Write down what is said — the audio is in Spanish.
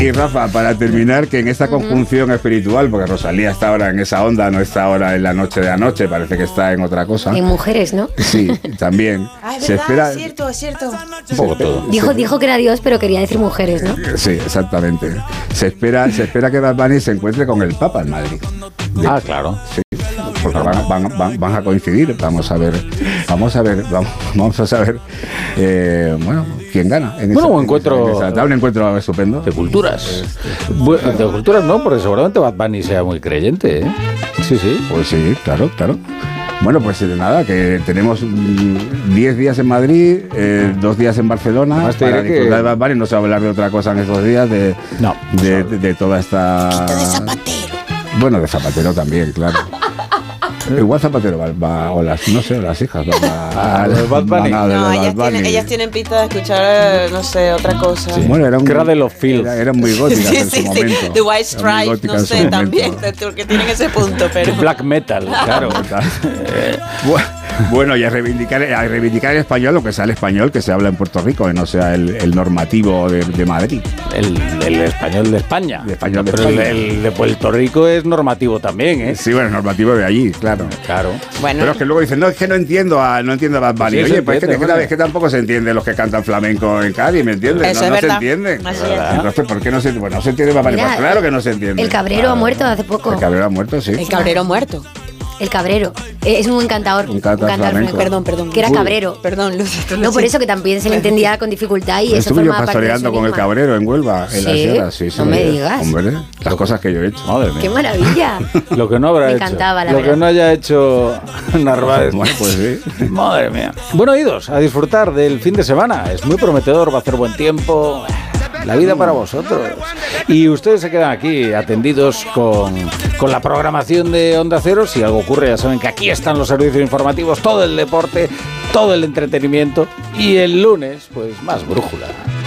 Y Rafa, para terminar, que en esta conjunción espiritual, porque Rosalía está ahora en esa onda, no está ahora en la noche de anoche, parece que está en otra cosa. En mujeres, ¿no? Sí, también. Es verdad, es cierto. Un poco todo. Dijo que era Dios, pero quería decir mujeres, ¿no? Sí, exactamente. Se espera que Bad Bunny se encuentre con el Papa en Madrid. Claro. Sí, porque van a coincidir. Vamos a ver, bueno, quién gana. Un encuentro estupendo. de culturas. De culturas no, porque seguramente Bad Bunny sea muy creyente, ¿eh? Sí. Pues sí, claro. Bueno, pues nada, que tenemos 10 días en Madrid, 2 días en Barcelona. Además, para disfrutar de Bad Bunny. No se va a hablar de otra cosa en estos días, de toda esta... De Zapatero. Bueno, de Zapatero también, claro. Igual Zapatero va o las hijas a los Bad Bunny. No, ellas tienen pinta de escuchar, no sé, otra cosa. Sí. Bueno, Cradle of Filth. Eran muy góticas en su momento. The White Stripes, no sé, también, porque tienen ese punto, pero... Black metal, claro. Bueno, y a reivindicar el español, lo que sea el español que se habla en Puerto Rico, y no sea el normativo de Madrid. El español de España. Pero España. El de Puerto Rico es normativo también, ¿eh? Sí, bueno, es normativo de allí, claro. Bueno. Pero es que luego dicen, no, es que no entiendo a Bad Bunny. Sí, oye, pues es que tampoco se entiende los que cantan flamenco en Cádiz, ¿me entiendes? Eso no es se verdad. entienden. Entonces, ¿por qué no se entiende? Pues no se entiende Bad Bunny. Pues claro que no se entiende. El Cabrero ha muerto hace poco. El Cabrero ha muerto, sí. el Cabrero muerto. El Cabrero. Es un cantador. Un cantador flamenco. Perdón. Que era cabrero. Perdón, Luz. No, por eso que también se le entendía con dificultad y eso Estuve yo formaba parte de su pastoreando con el enigma. Cabrero en Huelva, en la sierra. Sí, no me digas. Hombre, las cosas que yo he hecho. Madre mía. ¡Qué maravilla! Lo que no habrá Me hecho. encantaba, la Lo verdad. que no haya hecho Narváez. Bueno, pues sí. Madre mía. Bueno, oídos, a disfrutar del fin de semana. Es muy prometedor, va a hacer buen tiempo. La vida para vosotros. Y ustedes se quedan aquí atendidos con la programación de Onda Cero. Si algo ocurre, ya saben que aquí están los servicios informativos, todo el deporte, todo el entretenimiento. Y el lunes, pues más brújula.